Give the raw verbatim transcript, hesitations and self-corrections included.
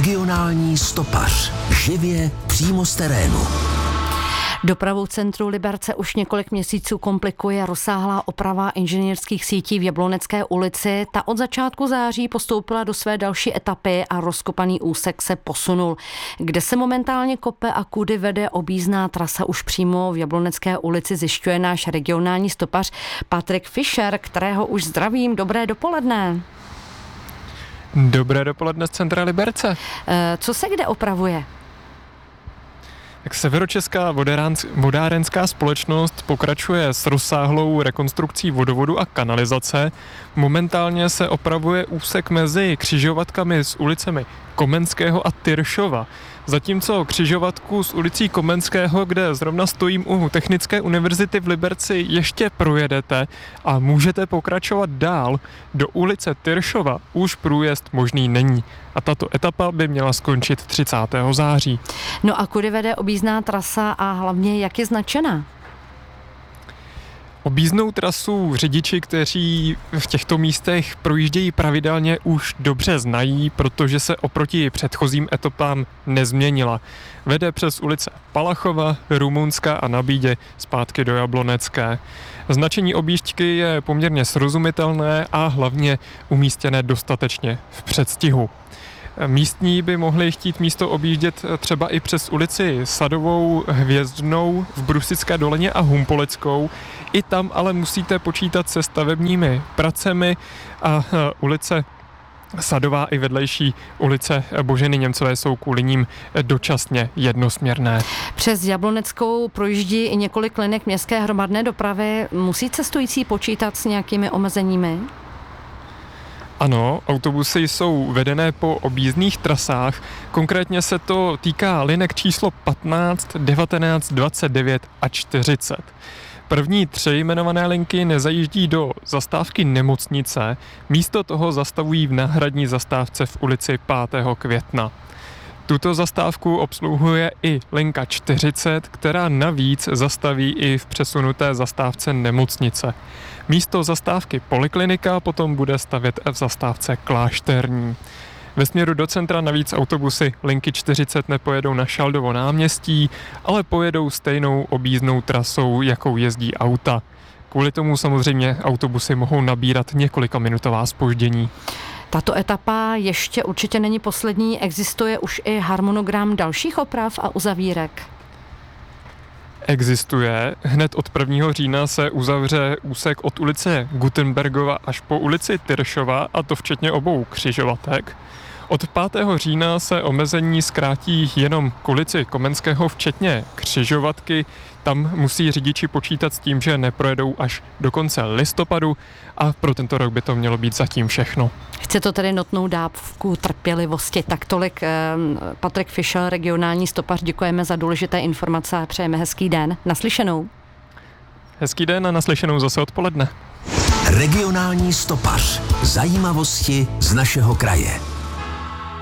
Regionální stopař. Živě přímo z terénu. Dopravu v centru Liberce už několik měsíců komplikuje rozsáhlá oprava inženýrských sítí v Jablonecké ulici. Ta od začátku září postoupila do své další etapy a rozkopaný úsek se posunul. Kde se momentálně kope a kudy vede objízdná trasa už přímo v Jablonecké ulici, zjišťuje náš regionální stopař Patrik Fischer, kterého už zdravím. Dobré dopoledne. Dobré dopoledne z centra Liberce. Co se kde opravuje? Tak Severočeská vodárenská společnost pokračuje s rozsáhlou rekonstrukcí vodovodu a kanalizace. Momentálně se opravuje úsek mezi křižovatkami s ulicemi Komenského a Tyršova. Zatímco křižovatku s ulicí Komenského, kde zrovna stojím u Technické univerzity v Liberci, ještě projedete a můžete pokračovat dál. Do ulice Tyršova už průjezd možný není. A tato etapa by měla skončit třicátého září. No a kudy vede objízdná trasa a hlavně jak je značená? Objízdnou trasu řidiči, kteří v těchto místech projíždějí pravidelně, už dobře znají, protože se oproti předchozím etapám nezměnila. Vede přes ulice Palachova, Rumunska a Nabídě zpátky do Jablonecké. Značení objížďky je poměrně srozumitelné a hlavně umístěné dostatečně v předstihu. Místní by mohli chtít místo objíždět třeba i přes ulici Sadovou, Hvězdnou, v Brusické dolině a Humpoleckou. I tam ale musíte počítat se stavebními pracemi a ulice Sadová i vedlejší ulice Boženy Němcové jsou kvůli ním dočasně jednosměrné. Přes Jabloneckou projíždí i několik linek městské hromadné dopravy. Musí cestující počítat s nějakými omezeními? Ano, autobusy jsou vedené po objízdných trasách, konkrétně se to týká linek číslo patnáct, devatenáct, dvacet devět a čtyřicet. První tři jmenované linky nezajíždí do zastávky Nemocnice, místo toho zastavují v náhradní zastávce v ulici pátého května. Tuto zastávku obsluhuje i linka čtyřicet, která navíc zastaví i v přesunuté zastávce Nemocnice. Místo zastávky Poliklinika potom bude stavět v zastávce Klášterní. Ve směru do centra navíc autobusy linky čtyřicet nepojedou na Šaldovo náměstí, ale pojedou stejnou objízdnou trasou, jakou jezdí auta. Kvůli tomu samozřejmě autobusy mohou nabírat několika minutová zpoždění. Tato etapa ještě určitě není poslední, existuje už i harmonogram dalších oprav a uzavírek. Existuje. Hned od prvního října se uzavře úsek od ulice Gutenbergova až po ulici Tyršova, a to včetně obou křižovatek. Od pátého října se omezení zkrátí jenom k ulici Komenského, včetně křižovatky. Tam musí řidiči počítat s tím, že neprojedou až do konce listopadu, a pro tento rok by to mělo být zatím všechno. Chce to tedy notnou dávku trpělivosti. Tak tolik eh, Patrik Fischer, regionální stopař. Děkujeme za důležité informace a přejeme hezký den. Naslyšenou. Hezký den a naslyšenou zase odpoledne. Regionální stopař. Zajímavosti z našeho kraje.